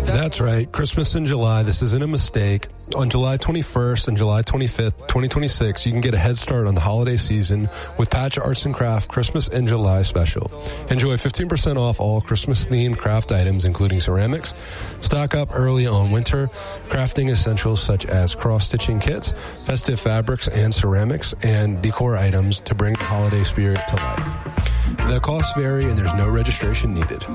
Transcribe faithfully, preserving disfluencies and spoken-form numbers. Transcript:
That's right. Christmas in July. This isn't a mistake. On July twenty-first and July twenty-fifth, twenty twenty-six, you can get a head start on the holiday season with Patch Arts and Craft Christmas in July special. Enjoy fifteen percent off all Christmas-themed craft items, including ceramics. Stock up early on winter crafting essentials such as cross-stitching kits, festive fabrics and ceramics, and decor items to bring the holiday spirit to life. The costs vary and there's no registration needed.